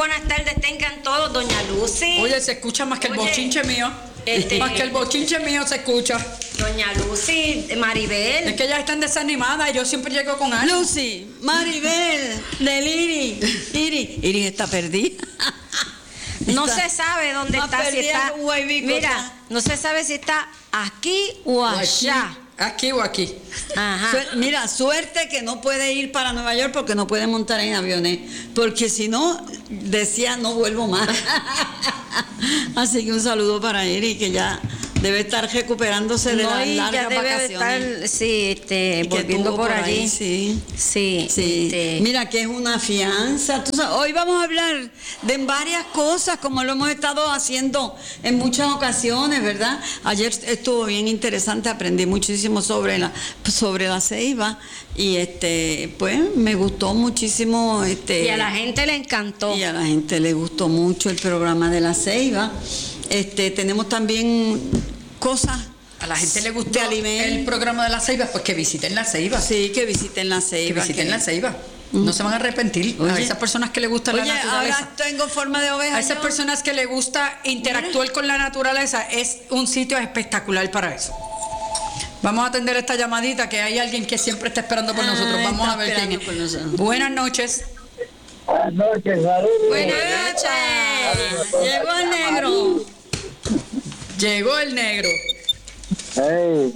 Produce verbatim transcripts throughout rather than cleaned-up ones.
buenas tardes tengan todos, doña Lucy. Oye, se escucha más que el Oye, bochinche mío. este- Más que el bochinche mío se escucha. Doña Lucy, Maribel. Es que ellas están desanimadas y yo siempre llego con algo. Lucy, Maribel, del Iri. Iri, Iri está perdida. No Está se sabe dónde más está, si perdida está. que un huevico, Mira, está. no se sabe si está aquí o O aquí, allá. aquí o aquí. Ajá. Su- Mira, suerte que no puede ir para Nueva York porque no puede montar en aviones. Porque si no, decía, no vuelvo más. Así que un saludo para Iri, que ya debe estar recuperándose de No, las y ya largas debe de vacaciones. estar, sí, este, Y que volviendo estuvo por, ahí, allí. sí. Sí, Sí, este, mira que es una fianza. Tú sabes, hoy vamos a hablar de varias cosas como lo hemos estado haciendo en muchas ocasiones, ¿verdad? Ayer estuvo bien interesante, aprendí muchísimo sobre la sobre la ceiba y este pues me gustó muchísimo este y a la gente le encantó. y a la gente le gustó mucho el programa de la ceiba. Este tenemos también cosas A la gente le gustó de alimento. el programa de la Ceiba, pues que visiten la Ceiba. Sí, que visiten la Que ceiba. visiten que- la Ceiba. No se van a arrepentir. A Oye. esas personas que les gusta Oye, la naturaleza. ahora tengo forma de oveja. A esas yo. personas que les gusta interactuar con la naturaleza, es un sitio espectacular para eso. Vamos a atender esta llamadita, que hay alguien que siempre está esperando por Ah, nosotros. Vamos está a ver quién esperando por es. nosotros. Buenas noches. Buenas noches, saludos. Buenas noches. Llegó el negro. Llegó el negro. Hey,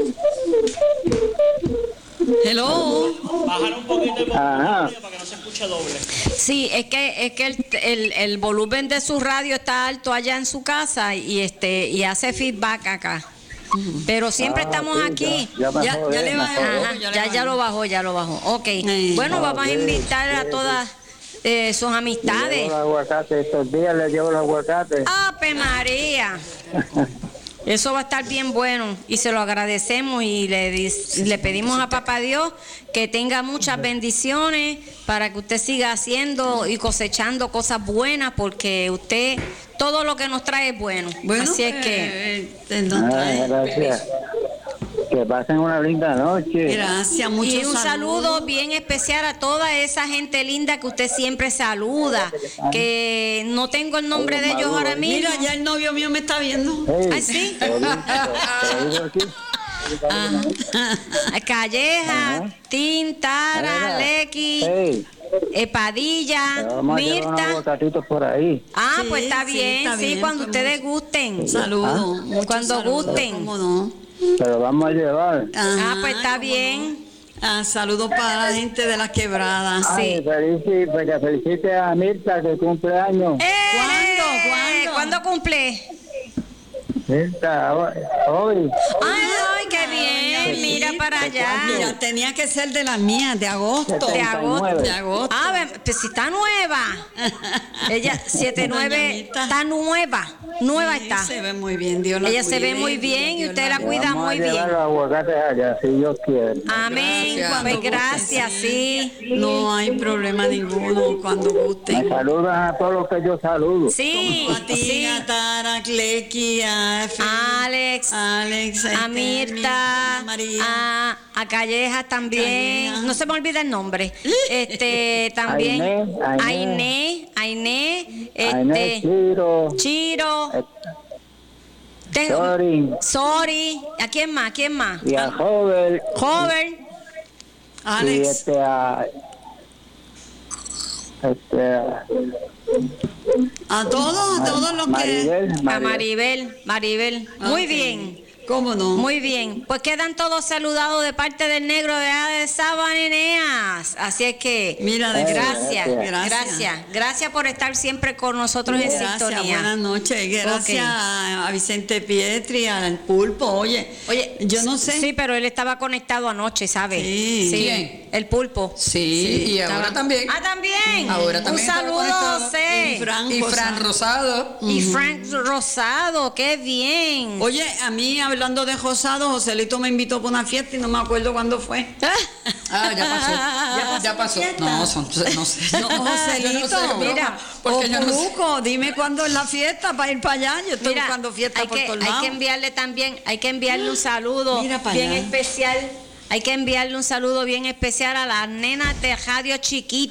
Hello. Bajar un poquito el Ajá. volumen para que no se escuche doble. Sí, es que es que el, el, el volumen de su radio está alto allá en su casa y este y hace feedback acá. Pero siempre Ah, estamos sí, aquí. Ya, ya, Ya- me ya le jodé, bajé. me jodé. Ajá, ya le ya, bajé. ya lo bajó, ya lo bajó. Ok. Sí. Bueno, vamos a Ok, invitar a sí, todas eh, sus Le llevo amistades. los aguacates, estos días les llevo los aguacates. ¡Ave María! Eso va a estar bien bueno y se lo agradecemos y le, dis- le pedimos a Papá Dios que tenga muchas bendiciones para que usted siga haciendo y cosechando cosas buenas porque usted todo lo que nos trae es bueno. Bueno, Así es que eh, eh, nos Ah, trae- gracias. Que pasen una linda noche. Gracias, muchos y un saludo saludos. bien especial a toda esa gente linda que usted siempre saluda, que no tengo el nombre de ellos ahora mismo. Mira, ya el novio mío me está viendo. Hey, Ay, sí. te oigo- te oigo aquí. Calleja, Ajá. Tintara, Mira, Lequi, hey, eh, Padilla, vamos a llevar unos Mirta. aguacatitos por ahí. Ah, Sí, pues está sí, bien, está sí, bien, cuando pues, ustedes mucho- gusten. Saludos. muchos Cuando saludos, gusten. ¿cómo no? Pero vamos a llevar. Ah, Ajá, pues está ¿cómo bien. no? Ah, saludos para la gente de las quebradas. Ay, felici- pues que felicite a Mirta que cumple años. ¡Eh! ¿Cuándo? ¿Cuándo? ¿Cuándo cumple? Mirta, hoy. hoy. Ay, ay, qué bien, mira para allá. Mira, tenía que ser de las mías, de agosto. De agosto. De agosto. Ah, ven, pues si está nueva. Ella, siete nueve, Doña Mirta. está nueva. Nueva Sí, está. Se ve muy bien, Dios la Ella se ve cuide, muy bien y Dios usted la cuide. cuida Vamos muy a llevar bien. los aguacates allá, si Dios quiere. Amén. Gracias. Pues gracias, sí. No hay problema ninguno cuando Me gusten. saludan a todos los que yo saludo. Sí, A ti, sí. a Tara, a Clequi, a Efe, Alex, Alex, a este, Mirta, a María. a, a Callejas también. Callejas. No se me olvida el nombre. Este también. Ainé, A Ainé. Inés, a Inés, Ainé, este Chiro, Chiro. eh, Tengo- Sorry, Sorry. ¿A quién más? ¿Quién más? y a Joven, Joven. y Alex. este a... Este a... A todos, a todos los que. Maribel, A Maribel. Maribel, Maribel. Muy Ok. bien. ¿Cómo no? Muy bien, pues quedan todos saludados de parte del negro de, de Sabaneneas. Así es que, Mira, de gracias, gracias. gracias, gracias por estar siempre con nosotros en Gracias, sintonía. buenas noches. Gracias Ok. a Vicente Pietri, al Pulpo. Oye, Oye, yo no sé. Sí, pero él estaba conectado anoche, ¿sabes? Sí. ¿Quién? El pulpo. Sí, y ahora Estaba- también. Ah, también. Ahora también Un estaba saludo, conectado. José. Y Fran Y Fran Rosado. Y Frank Rosado, qué bien. Oye, a mí hablando de Rosado, Joselito me invitó para una fiesta y no me acuerdo cuándo fue. Ah, ya pasó. Ya pasó. Ya pasó. fiesta? No, son, no sé. No, Yo Joselito, no sé, broma, mira, porque yo no sé. Ocuruco, dime cuándo es la fiesta para ir para allá. Yo estoy Mira, buscando fiesta hay por que, todos hay lados. que enviarle también, hay que enviarle un saludo Mira pa' bien allá. especial. Hay que enviarle un saludo bien especial a las nenas de Radio Chiquito.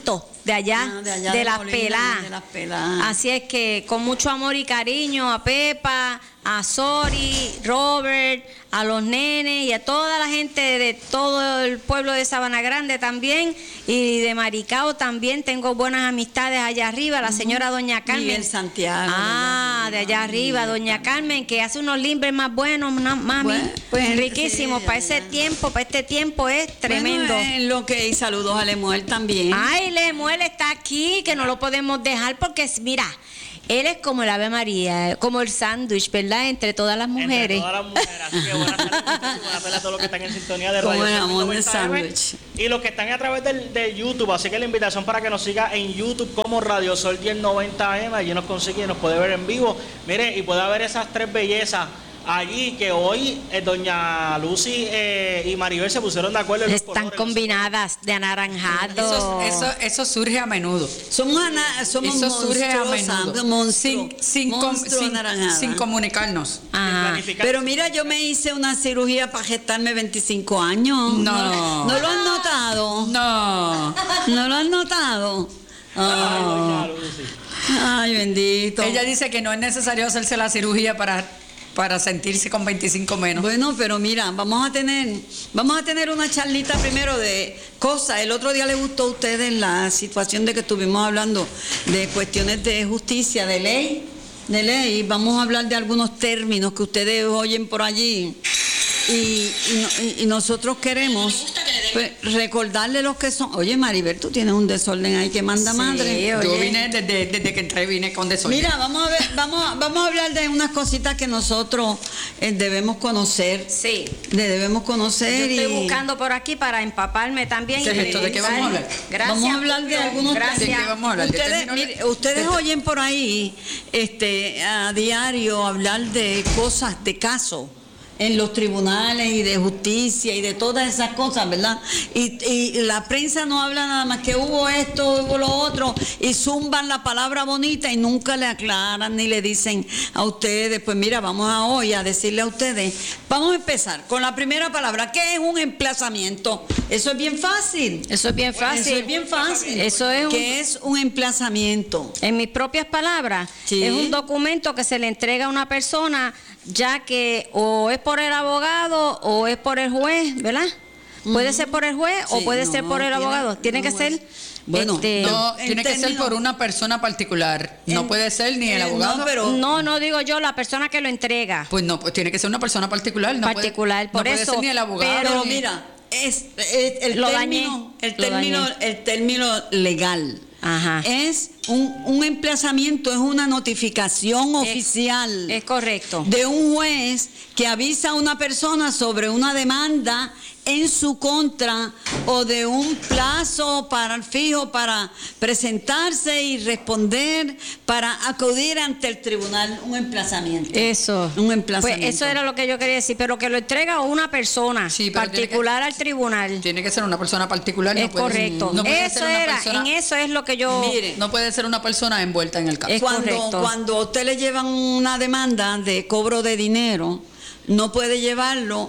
de allá, Ah, de allá de, de las Molina, Peladas. de Las Peladas. Así es que con mucho amor y cariño a Pepa, a Sori, Robert, a los nenes y a toda la gente de todo el pueblo de Sabana Grande también, y de Maricao también. Tengo buenas amistades allá arriba, la señora doña Carmen. Miguel Santiago, Ah, de allá arriba, doña Carmen, que hace unos limbres más buenos, ma- mami. Bueno, pues, riquísimos. sí, para ya, ese ya. tiempo, para este tiempo es tremendo. Bueno, es lo que, y saludos a Lemuel también. Ay, Lemuel está aquí, que no lo podemos dejar porque, es- mira, él es como el Ave María, como el sándwich, ¿verdad? Entre todas las Entre mujeres. todas las mujeres. Así que buenas tardes, muchachos, buenas tardes a todos los que están en sintonía de Como Radio el Sol jamón de noventa eme sándwich. y los que están a través del, de YouTube. Así que la invitación para que nos siga en YouTube como Radio Sol diez noventa eme. Allí nos consigue y nos puede ver en vivo. Mire, y puede ver esas tres bellezas allí que hoy eh, doña Lucy eh, y Maribel se pusieron de acuerdo en los Están colores. combinadas de anaranjado. Eso, eso, eso surge a menudo. Somos, ana- somos Eso surge a monstruosas, menudo. monstruo, sin, sin, com- monstruo sin- anaranjada. sin comunicarnos. Ajá. Planificar. Pero mira, yo me hice una cirugía para gestarme veinticinco años. No. ¿No lo han notado? No. ¿No lo han notado? Ay, doña Ah. Lucy. Ay, bendito. Ella dice que no es necesario hacerse la cirugía para, para sentirse con veinticinco menos. Bueno, pero mira, vamos a tener, vamos a tener una charlita primero de cosas. El otro día le gustó a ustedes la situación de que estuvimos hablando de cuestiones de justicia, de ley, de ley. Vamos a hablar de algunos términos que ustedes oyen por allí. Y, y, no- y- y nosotros queremos pues, recordarle los que son. Oye, Maribel, tú tienes un desorden ahí que manda Sí, madre. Yo oye. vine desde, desde que entré, vine con desorden. Mira, vamos a ver, vamos, a- vamos a hablar de unas cositas que nosotros eh, debemos conocer. Sí. Le debemos Yo conocer estoy y buscando por aquí para empaparme también. ¿Qué y es esto? ¿De qué vamos a hablar? Gracias. vamos a hablar de Julio. algunos Gracias. ¿De qué vamos a hablar? ¿De Ustedes, términos? mire, ustedes oyen por ahí este a diario hablar de cosas de casos en los tribunales y de justicia y de todas esas cosas, ¿verdad? Y, y la prensa no habla nada más que hubo esto, hubo lo otro, y zumban la palabra bonita y nunca le aclaran ni le dicen a ustedes, pues mira, vamos a hoy a decirle a ustedes, vamos a empezar con la primera palabra, ¿qué es un emplazamiento? Eso es bien fácil. Eso es bien fácil. Eso es bien fácil. Eso es un- ¿Qué es un emplazamiento? En mis propias palabras, Sí. es un documento que se le entrega a una persona, ya que o es por el abogado o es por el juez, ¿verdad? Puede ser por el juez o Sí, puede no, ser por el tiene- abogado. Tiene que no ser. es- Bueno, este, No, en tiene que ser términos- por una persona particular. No En- puede ser ni el eh, abogado. no, pero- no, no digo yo, la persona que lo entrega. Pues no, pues tiene que ser una persona particular. No Particular, puede, por no puede eso, ser ni el abogado. pero Pero ni- mira, es, es- el, Lo término, dañé, el, lo término, dañé. el término legal Ajá. es un, un emplazamiento, es una notificación oficial Es correcto. de un juez que avisa a una persona sobre una demanda en su contra o de un plazo para el fijo para presentarse y responder para acudir ante el tribunal, un emplazamiento. Eso. Un emplazamiento. Pues eso era lo que yo quería decir, pero que lo entrega a una persona Sí, pero tiene particular al tribunal. Tiene que ser una persona particular. Es no puede- correcto. no puede Eso ser una era, persona- en eso es lo que yo. Mire, No puede ser una persona envuelta en el caso. Es cuando, correcto. cuando a usted le llevan una demanda de cobro de dinero, no puede llevarlo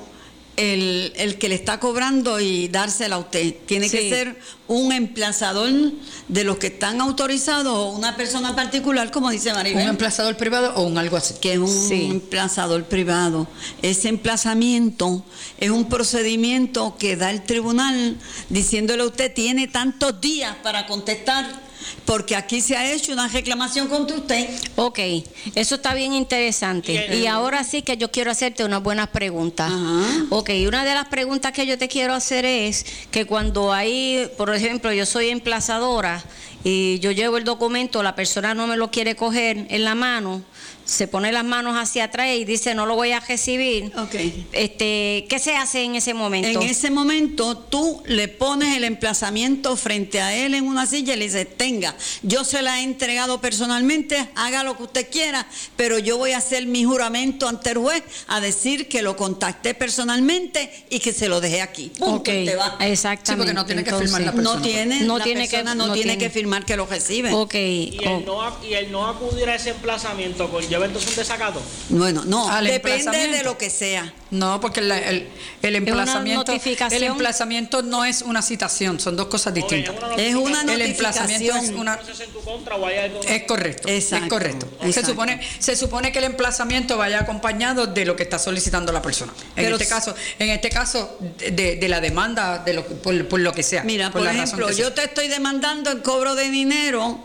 el, el que le está cobrando y dársela a usted. Tiene que Sí. ser un emplazador de los que están autorizados o una persona particular, como dice Un Maribel. emplazador privado o un algo así. Que es un Sí. emplazador privado. Ese emplazamiento es un procedimiento que da el tribunal diciéndole a usted tiene tantos días para contestar, porque aquí se ha hecho una reclamación contra usted. Ok, eso está bien interesante. Y el- Y ahora sí que yo quiero hacerte unas buenas preguntas. Ajá. Ok, una de las preguntas que yo te quiero hacer es que cuando hay, por ejemplo, yo soy emplazadora y yo llevo el documento, la persona no me lo quiere coger en la mano, se pone las manos hacia atrás y dice no lo voy a recibir. Ok. Este, ¿qué se hace en ese momento? En ese momento tú le pones el emplazamiento frente a él en una silla y le dices, tenga, yo se la he entregado personalmente, haga lo que usted quiera, pero yo voy a hacer mi juramento ante el juez a decir que lo contacté personalmente y que se lo dejé aquí. Punto, Ok, y te va. exactamente. Sí, porque no tiene que Entonces, firmar la persona. No tiene, No la tiene que- persona no, no tiene tiene. que firmar que lo recibe. Ok, Y oh, el, no, ac- y el no acudir a ese emplazamiento conlleva conlleva entonces un desacato. Bueno, no, Al depende emplazamiento. de lo que sea. No, porque el, el, el emplazamiento, notificación. el emplazamiento no es una citación, son dos cosas distintas. Es una El emplazamiento es notificación. una en tu contra o hay algo. es correcto, Exacto, es correcto. Se exacto. supone, se supone que el emplazamiento vaya acompañado de lo que está solicitando la persona. En Pero este s- caso, en este caso de, de la demanda de lo que- por, por lo que sea. Mira, por, la razón ejemplo, que sea. yo te estoy demandando el cobro de dinero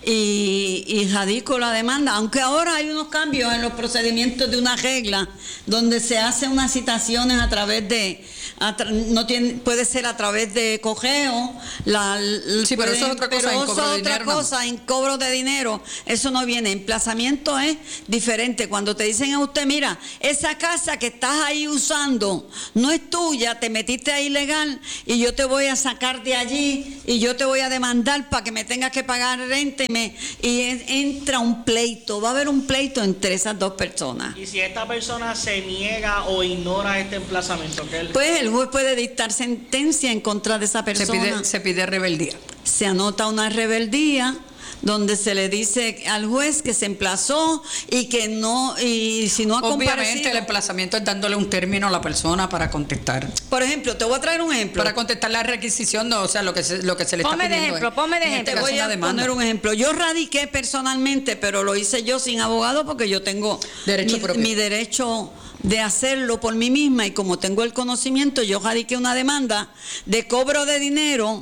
y, y radico la demanda, aunque ahora hay unos cambios en los procedimientos de una regla donde se hacen unas citaciones a través de, a tra- no tiene, puede ser a través de cogeo, la, Sí, pero eso es otra cosa, pero en eso cobro de es otra dinero, no. cosa, en cobro de dinero, eso no viene. Emplazamiento es diferente. Cuando te dicen a usted, mira, esa casa que estás ahí usando no es tuya, te metiste ahí ilegal y yo te voy a sacar de allí y yo te voy a demandar para que me tengas que pagar renta y, me, y en- entra un pleito, va a haber un pleito entre esas dos personas. Y si esta persona se niega o ignora este emplazamiento, que él Pues el juez puede dictar sentencia en contra de esa se persona. pide, se pide rebeldía. Se anota una rebeldía donde se le dice al juez que se emplazó y que no, y si no ha Obviamente comparecido. el emplazamiento es dándole un término a la persona para contestar. Por ejemplo, te voy a traer un ejemplo. Para contestar la requisición, no, o sea, lo que se, lo que se le Ponme está de pidiendo. ejemplo, es- ponme de en este Te ejemplo. caso, voy a una demanda. poner un ejemplo. Yo radiqué personalmente, pero lo hice yo sin abogado porque yo tengo Derecho mi, propio. mi derecho de hacerlo por mí misma y como tengo el conocimiento, yo radiqué una demanda de cobro de dinero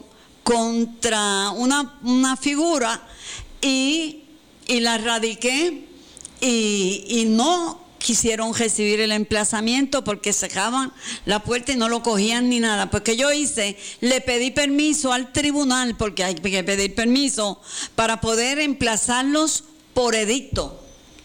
contra una, una figura y, y la radiqué y, y no quisieron recibir el emplazamiento porque cerraban la puerta y no lo cogían ni nada. Porque yo hice, le pedí permiso al tribunal, porque hay que pedir permiso, para poder emplazarlos por edicto.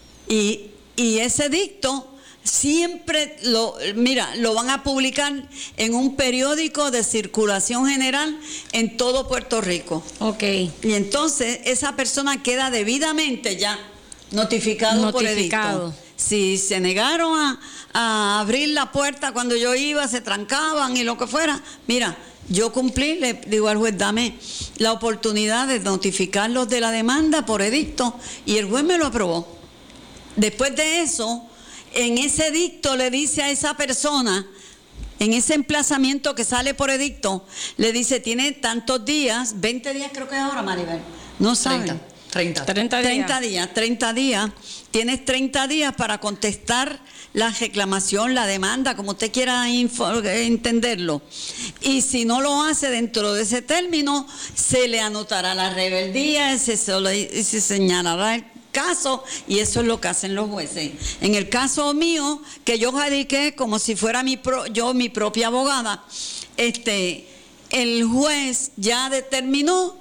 Y, y ese edicto siempre lo, mira, lo van a publicar en un periódico de circulación general en todo Puerto Rico. Ok. Y entonces esa persona queda debidamente ya notificado, por Notificado. edicto. Si se negaron a, a abrir la puerta cuando yo iba, se trancaban y lo que fuera, mira, yo cumplí, le digo al juez, dame la oportunidad de notificarlos de la demanda por edicto y el juez me lo aprobó. Después de eso, en ese edicto le dice a esa persona, en ese emplazamiento que sale por edicto, le dice, tiene tantos días, veinte días creo que es ahora, Maribel, no saben. treinta. treinta días. treinta días, treinta días. Tienes treinta días para contestar la reclamación, la demanda, como usted quiera info- entenderlo. Y si no lo hace dentro de ese término, se le anotará la rebeldía, se, sole- se señalará el caso y eso es lo que hacen los jueces. En el caso mío, que yo radiqué como si fuera mi pro- yo mi propia abogada, este, el juez ya determinó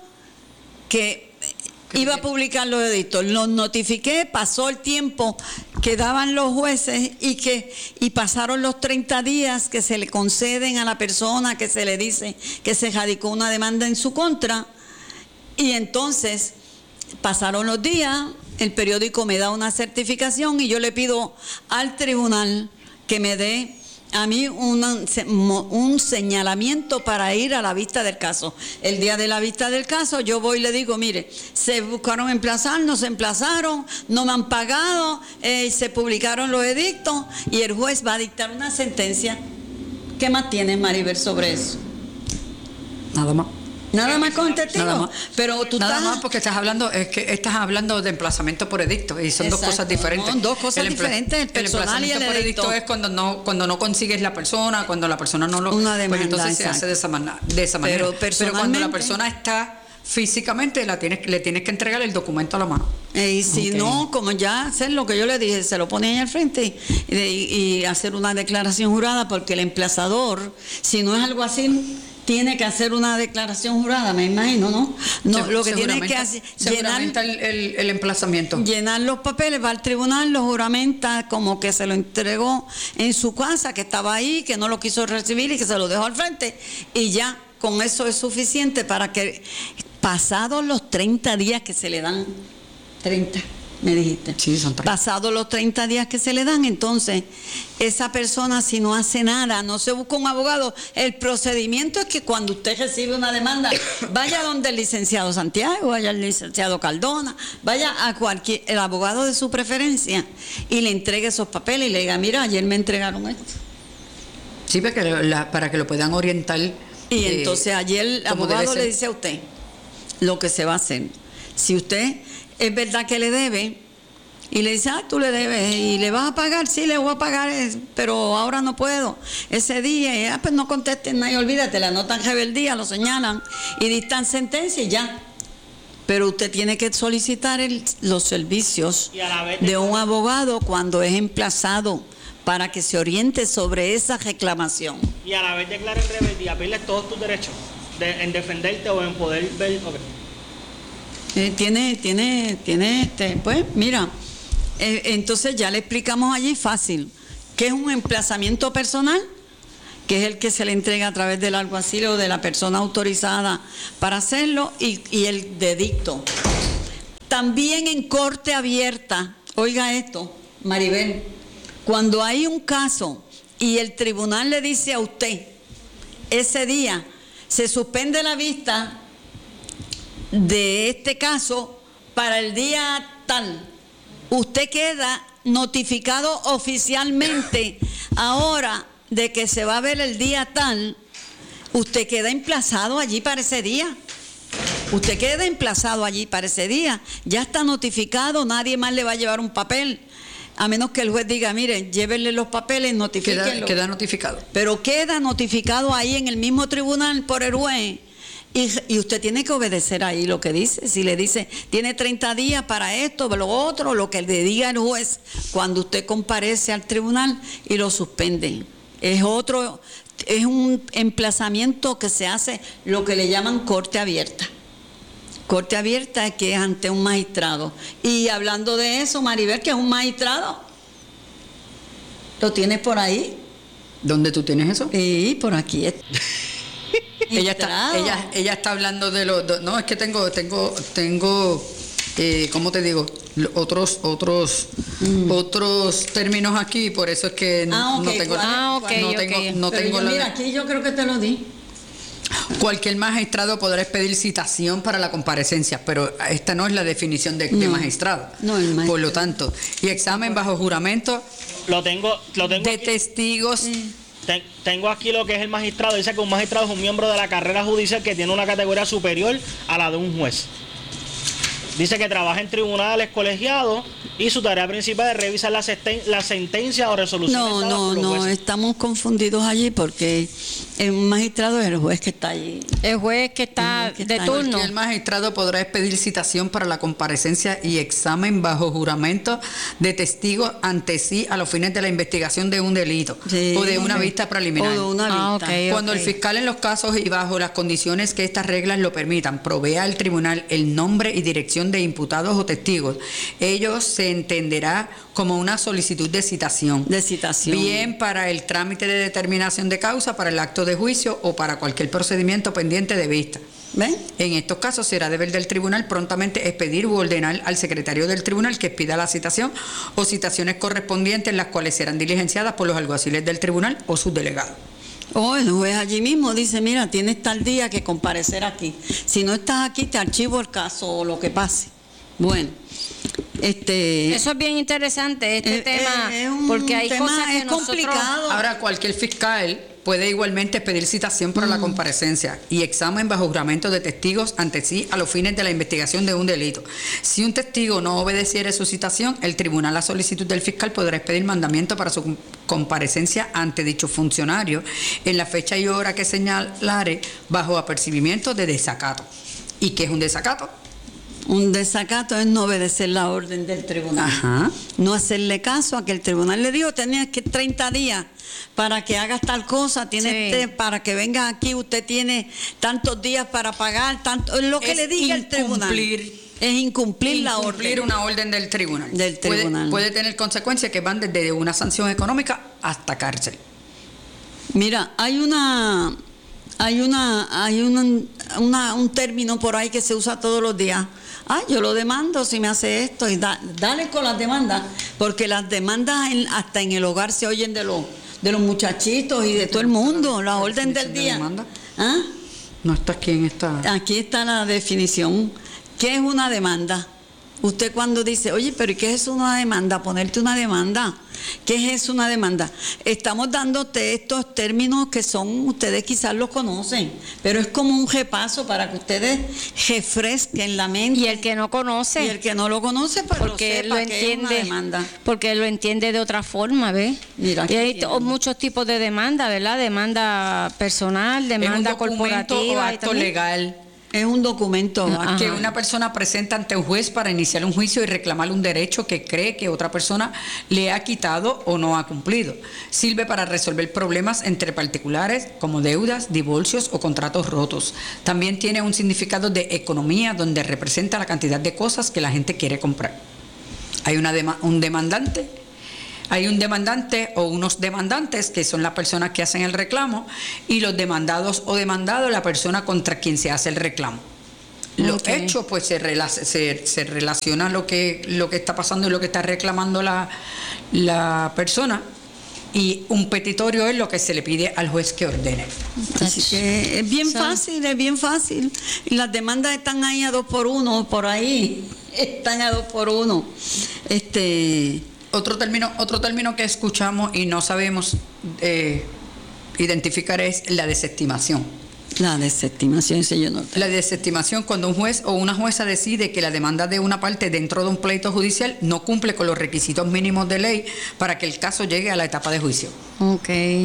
que iba a publicar los edictos. Los notifiqué, pasó el tiempo que daban los jueces y que y pasaron los treinta días que se le conceden a la persona que se le dice que se radicó una demanda en su contra. Y entonces pasaron los días, el periódico me da una certificación y yo le pido al tribunal que me dé a mí una- un señalamiento para ir a la vista del caso. El día de la vista del caso yo voy y le digo, mire, se buscaron emplazar, no se emplazaron, no me han pagado, eh, se publicaron los edictos y el juez va a dictar una sentencia. ¿Qué más tienes, Maribel, sobre eso? Nada más. Nada más con el testigo. Nada más. Pero tú Nada estás... más porque estás hablando, es que estás hablando de emplazamiento por edicto y son dos Exacto, cosas diferentes. no, dos cosas El empla- diferentes, el personal y el emplazamiento por edicto edicto. es cuando no cuando no consigues la persona, cuando la persona no lo Una pues demanda, entonces se exacto. hace de esa, mana- de esa manera. Pero cuando personalmente- la persona está físicamente la tienes le tienes que entregar el documento a la mano. Eh, y si Ok. no, como ya hacer lo que yo le dije, se lo pone ahí al frente y, y- y hacer una declaración jurada, porque el emplazador, si no es algo así, tiene que hacer una declaración jurada, me imagino, ¿no? No, Se- lo que tiene que seguramente- hacer, seguramente llenar, el, el- el emplazamiento. llenar los papeles, va al tribunal, lo juramenta como que se lo entregó en su casa, que estaba ahí, que no lo quiso recibir y que se lo dejó al frente, y ya con eso es suficiente para que pasados los treinta días que se le dan, treinta, me dijiste. Sí, son treinta. Pasados los treinta días que se le dan, entonces, esa persona si no hace nada, no se busca un abogado, el procedimiento es que cuando usted recibe una demanda, vaya donde el licenciado Santiago, vaya al licenciado Cardona, vaya a cualquier, el abogado de su preferencia y le entregue esos papeles y le diga, mira, ayer me entregaron esto. Sí, para que, la, para que lo puedan orientar. Y eh, entonces ayer el abogado le dice a usted lo que se va a hacer. Si usted es verdad que le debe y le dice, ah, tú le debes y le vas a pagar, sí, le voy a pagar, pero ahora no puedo. Ese día, y, ah, pues no contesten nada y olvídate, le anotan rebeldía, lo señalan y dictan sentencia y ya. Pero usted tiene que solicitar el, los servicios de un abogado cuando es emplazado para que se oriente sobre esa reclamación. Y a la vez declarar en rebeldía, pierdes todos tus derechos de, en defenderte o en poder ver. Okay. Eh, tiene, tiene, tiene, este, pues, mira, eh, entonces ya le explicamos allí fácil, ¿qué es un emplazamiento personal? Que es el que se le entrega a través del alguacil o de la persona autorizada para hacerlo, y, y el dedicto. También en corte abierta, oiga esto, Maribel, cuando hay un caso y el tribunal le dice a usted, ese día se suspende la vista de este caso para el día tal, usted queda notificado oficialmente ahora de que se va a ver el día tal, usted queda emplazado allí para ese día. Usted queda emplazado allí para ese día, ya está notificado, nadie más le va a llevar un papel. A menos que el juez diga, mire, llévenle los papeles, notifíquenlo. Queda, queda notificado. Pero queda notificado ahí en el mismo tribunal por el juez. Y, y usted tiene que obedecer ahí lo que dice. Si le dice, tiene treinta días para esto, lo otro, lo que le diga el juez cuando usted comparece al tribunal y lo suspende. Es otro, es un emplazamiento que se hace lo que le llaman corte abierta. Corte abierta que es ante un magistrado. Y hablando de eso, Maribel, que es un magistrado, ¿lo tienes por ahí? ¿Dónde tú tienes eso? Sí, por aquí. ella está, ella, ella está hablando de los, no, es que tengo, tengo, tengo, eh, ¿cómo te digo? Otros, otros, mm. otros términos aquí, por eso es que ah, okay, no tengo, ah, okay, no okay. tengo, no Pero tengo yo, la. Mira, aquí yo creo que te lo di. Cualquier magistrado podrá expedir citación para la comparecencia, pero esta no es la definición de, no, de magistrado. No, el magistrado. Por lo tanto, y examen bajo juramento Lo tengo, lo tengo de aquí. testigos. Sí. Ten, tengo aquí lo que es el magistrado. Dice que un magistrado es un miembro de la carrera judicial que tiene una categoría superior a la de un juez. Dice que trabaja en tribunales colegiados y su tarea principal es revisar la, senten la sentencia o resolución. No, no, no, estamos confundidos allí porque el magistrado es el juez que está allí. El juez que está El que de está turno. El magistrado podrá expedir citación para la comparecencia y examen bajo juramento de testigos ante sí a los fines de la investigación de un delito Sí, o de una okay. vista preliminar. O de una Ah, vista. okay. Cuando el fiscal en los casos y bajo las condiciones que estas reglas lo permitan, provea al tribunal el nombre y dirección de imputados o testigos, ello se entenderá como una solicitud de citación. De citación. Bien para el trámite de determinación de causa, para el acto de juicio o para cualquier procedimiento pendiente de vista. ¿Ven? En estos casos será deber del tribunal prontamente expedir u ordenar al secretario del tribunal que expida la citación o citaciones correspondientes, las cuales serán diligenciadas por los alguaciles del tribunal o sus delegados. O el juez allí mismo dice, mira, tienes tal día que comparecer aquí. Si no estás aquí, te archivo el caso o lo que pase. Bueno, este... Eso es bien interesante, este es, tema, es un porque hay tema, cosas que es nosotros... complicado. Ahora, cualquier fiscal puede igualmente pedir citación para mm. la comparecencia y examen bajo juramento de testigos ante sí a los fines de la investigación de un delito. Si un testigo no obedeciere su citación, el tribunal a solicitud del fiscal podrá expedir mandamiento para su comparecencia ante dicho funcionario en la fecha y hora que señalare bajo apercibimiento de desacato. ¿Y qué es un desacato? Un desacato es no obedecer la orden del tribunal. Ajá. No hacerle caso a que el tribunal le dijo, tenías que treinta días para que hagas tal cosa, tiene Sí. usted, para que venga aquí, usted tiene tantos días para pagar, tanto, es lo que Es le diga el tribunal. incumplir- Es incumplir, la Incumplir orden. una orden del tribunal. Del Puede- tribunal. Puede, tener consecuencias que van desde una sanción económica hasta cárcel. Mira, hay una Hay una, hay una, una, un término por ahí que se usa todos los días. Ah, yo lo demando si me hace esto y da, dale con las demandas, porque las demandas en, hasta en el hogar se oyen de los de los muchachitos y de todo el mundo, la orden del día. ¿Ah? No está aquí en esta. Aquí está la definición. ¿Qué es una demanda? Usted cuando dice, oye, pero ¿qué es una demanda? Ponerte una demanda. ¿Qué es una demanda? Estamos dándote estos términos que son, ustedes quizás los conocen, pero es como un repaso para que ustedes refresquen la mente. Y el que no conoce. Y el que no lo conoce, pues porque lo sepa lo que es una entiende, demanda. porque lo entiende de otra forma, ¿ves? Mira, y hay tienen. muchos tipos de demanda, ¿verdad? Demanda personal, demanda es un documento corporativa. o acto legal Es un documento Ajá. que una persona presenta ante un juez para iniciar un juicio y reclamar un derecho que cree que otra persona le ha quitado o no ha cumplido. Sirve para resolver problemas entre particulares como deudas, divorcios o contratos rotos. También tiene un significado de economía donde representa la cantidad de cosas que la gente quiere comprar. Hay una dema- un demandante. Hay un demandante o unos demandantes que son las personas que hacen el reclamo y los demandados o demandados la persona contra quien se hace el reclamo. Los Okay. hechos pues se, rela- se, se relaciona lo que, lo que está pasando y lo que está reclamando la, la persona, y un petitorio es lo que se le pide al juez que ordene. Así que es bien Sí. fácil, es bien fácil. Y las demandas están ahí a dos por uno, por ahí. Están a dos por uno. Este... Otro término, otro término que escuchamos y no sabemos eh, identificar es la desestimación. La desestimación, señor Norte. La desestimación cuando un juez o una jueza decide que la demanda de una parte dentro de un pleito judicial no cumple con los requisitos mínimos de ley para que el caso llegue a la etapa de juicio. Ok. Eh,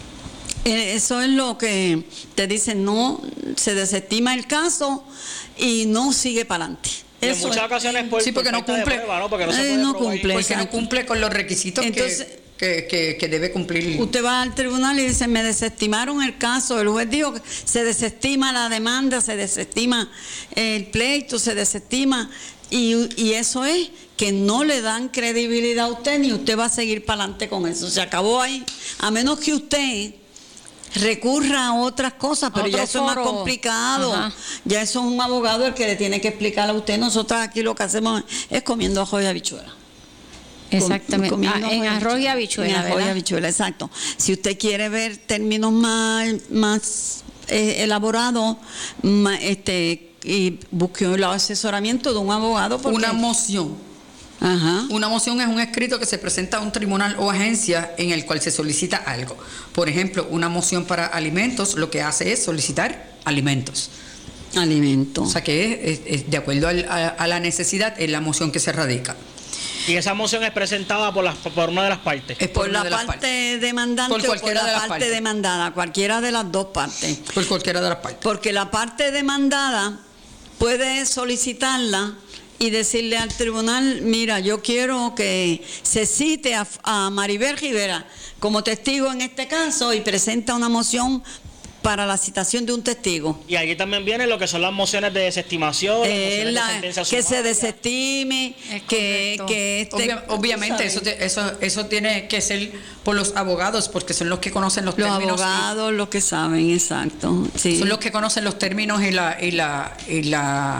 Eso es lo que te dicen, no, se desestima el caso y no sigue para adelante. Y en Eso muchas es. ocasiones por, Sí, porque por no falta de cumple. prueba, ¿no? Porque no se Eh, puede no probar. cumple. Porque no Exacto. cumple con los requisitos que- Entonces- que, que, que debe cumplir. Usted va al tribunal y dice, me desestimaron el caso, el juez dijo que se desestima la demanda, se desestima el pleito, se desestima, y, y eso es que no le dan credibilidad a usted, ni usted va a seguir para adelante con eso, se acabó ahí, a menos que usted recurra a otras cosas, pero Otro ya eso es más foro. complicado. Ajá. Ya eso es un abogado el que le tiene que explicar a usted. Nosotros aquí lo que hacemos es comiendo arroz y habichuela. Exactamente. Com- comiendo Ah, en arroz y habichuela, En arroz y ¿verdad? habichuela, exacto. Si usted quiere ver términos más, más eh, elaborados, más, este, y busque el asesoramiento de un abogado. Porque, Una moción. Ajá. Una moción es un escrito que se presenta a un tribunal o agencia en el cual se solicita algo. Por ejemplo, una moción para alimentos lo que hace es solicitar alimentos. Alimento. O sea que es, es- es de acuerdo al- a, a la necesidad es la moción que se radica. Y esa moción es presentada por, las, por una de las partes. Es por, por una la de las parte partes. demandante Por o por cualquiera la de las parte partes. demandada, cualquiera de las dos partes. Por cualquiera de las partes. Porque la parte demandada puede solicitarla y decirle al tribunal, mira, yo quiero que se cite a, a Maribel Rivera como testigo en este caso y presenta una moción para la citación de un testigo. Y allí también vienen lo que son las mociones de desestimación, las Eh, mociones de la- sentencia que se sumaria. desestime, Es que, correcto. que este, Obvia- obviamente tú eso, sabes, te- eso eso tiene que ser por los abogados porque son los que conocen los, los términos y- abogados, los que saben, exacto. Sí. son los que conocen los términos y la y la y la,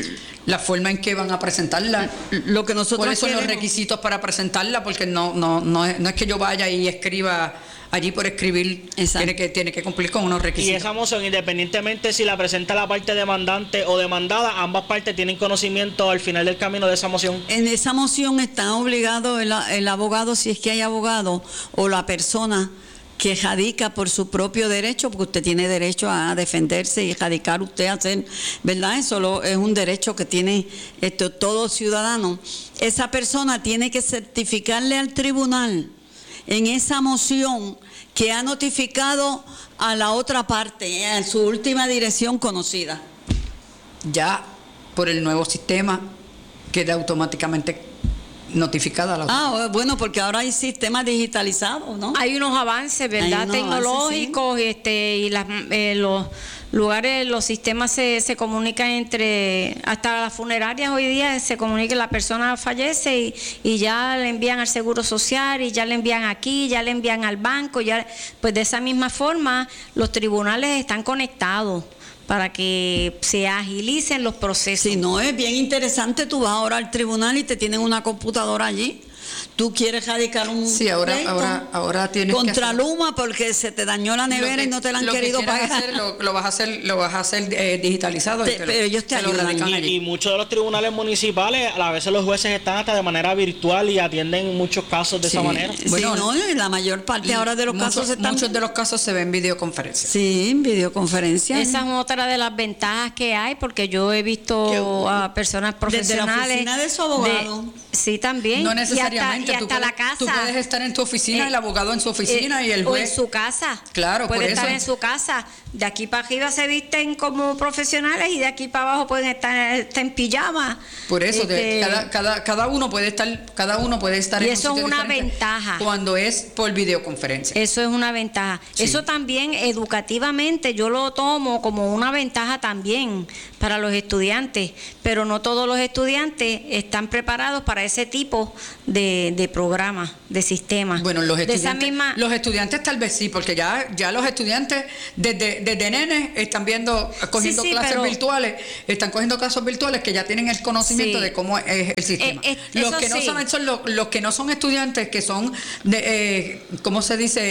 la forma en que van a presentarla. Lo que nosotros ¿Cuáles son los queremos- requisitos para presentarla? Porque no no no es, no es que yo vaya y escriba allí por escribir. Exacto. Tiene que tiene que cumplir con unos Y requisitos. esa moción, independientemente si la presenta la parte demandante o demandada, ambas partes tienen conocimiento al final del camino de esa moción. En esa moción está obligado el, el abogado, si es que hay abogado, o la persona que radica por su propio derecho, porque usted tiene derecho a defenderse y radicar usted a hacer, ¿verdad? Eso lo- es un derecho que tiene esto, todo ciudadano. Esa persona tiene que certificarle al tribunal en esa moción que ha notificado a la otra parte, a su última dirección conocida. Ya por el nuevo sistema queda automáticamente notificada la Ah, bueno, porque ahora hay sistemas digitalizados, ¿no? Hay unos avances, ¿verdad? Hay unos Tecnológicos, este, y las, eh, los, lugares, los sistemas se, se comunican entre, hasta las funerarias hoy día se comunica, la persona fallece y, y ya le envían al Seguro Social y ya le envían aquí, ya le envían al banco, ya, pues de esa misma forma los tribunales están conectados para que se agilicen los procesos. Si no, es bien interesante, tú vas ahora al tribunal y te tienen una computadora allí. Tú quieres radicar un sí, ahora, pleito ahora, ahora tienes contra que hacer, Luma porque se te dañó la nevera que, y no te la han lo querido que quieras pagar. Hacer, lo, lo vas a hacer, lo vas a hacer eh, digitalizado. Te, y te pero lo, ellos te, te lo ayudan. radican Y, allí. y muchos de los tribunales municipales, a veces los jueces están hasta de manera virtual y atienden muchos casos de Sí. esa manera. Bueno, Bueno, sí, no, la mayor parte ahora de los muchos, casos están... muchos de los casos se ven videoconferencia. Sí, en videoconferencia. Esa es otra de las ventajas que hay, porque yo he visto Que- a personas profesionales. Desde la oficina de su abogado. de- sí, también. No Y hasta- necesariamente. Y hasta, tú, puedes, la casa. tú puedes estar en tu oficina, Eh, el abogado en su oficina eh, y el o juez. en su casa. Claro, puede por estar eso. en su casa. De aquí para arriba se visten como profesionales y de aquí para abajo pueden estar, estar en pijama. Por eso, de- Este, cada, cada, cada uno puede estar, cada uno puede estar Y en eso un es sitio una diferente ventaja. cuando es por videoconferencia. Eso es una ventaja. Sí. Eso también educativamente yo lo tomo como una ventaja también para los estudiantes, pero no todos los estudiantes están preparados para ese tipo de, de programa, de sistema. Bueno, los de esa estudiantes, misma, los estudiantes tal vez sí, porque ya, ya los estudiantes desde, desde nenes están viendo, cogiendo Sí, sí, clases pero- virtuales, están cogiendo clases virtuales que ya tienen el conocimiento Sí. de cómo es el sistema. Eh, eh, los eso que no sí. saben son los, los que no son estudiantes, que son de, eh, ¿cómo se dice?